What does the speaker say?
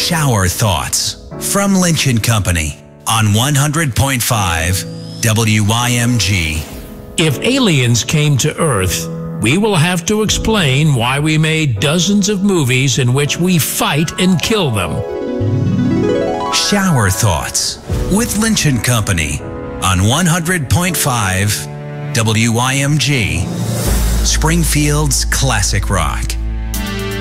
Shower Thoughts from Lynch & Company on 100.5 WYMG. If aliens came to Earth, we will have to explain why we made dozens of movies in which we fight and kill them. Shower Thoughts with Lynch & Company on 100.5 WYMG, Springfield's classic rock.